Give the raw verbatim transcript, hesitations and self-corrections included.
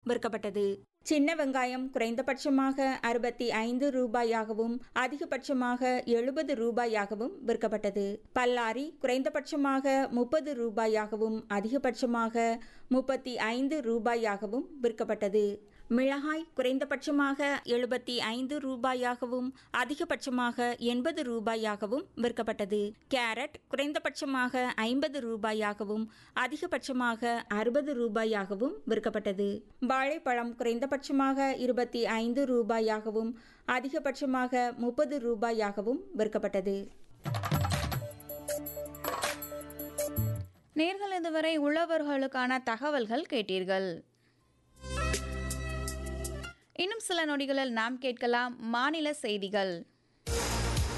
விற்கப்பட்டது. சின்ன வெங்காயம் குறைந்தபட்சமாக அறுபத்தி ஐந்து ரூபாயாகவும் அதிகபட்சமாக எழுபது ரூபாயாகவும் விற்கப்பட்டது. பல்லாரி குறைந்தபட்சமாக முப்பது ரூபாயாகவும் அதிகபட்சமாக முப்பத்தி ஐந்து ரூபாயாகவும் விற்கப்பட்டது. மிளகாய் குறைந்தபட்சமாக எழுபத்தி ஐந்து ரூபாயாகவும் அதிகபட்சமாக எண்பது ரூபாயாகவும் விற்கப்பட்டது. கேரட் குறைந்தபட்சமாக ஐம்பது ரூபாயாகவும் அதிகபட்சமாக அறுபது ரூபாயாகவும் விற்கப்பட்டது. வாழைப்பழம் குறைந்தபட்சமாக இருபத்தி ஐந்து ரூபாயாகவும் அதிகபட்சமாக முப்பது ரூபாயாகவும் விற்கப்பட்டது. நேர்கள் இதுவரை உழவர்களுக்கான தகவல்கள் கேட்டீர்கள். இன்னும் சில நொடிகளில் நாம் கேட்கலாம் மாநில செய்திகள்.